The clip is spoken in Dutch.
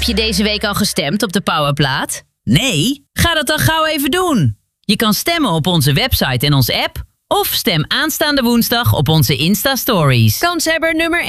je deze week al gestemd op de Powerplaat? Nee? Ga dat dan gauw even doen. Je kan stemmen op onze website en onze app. Of stem aanstaande woensdag op onze Insta-stories. Kanshebber nummer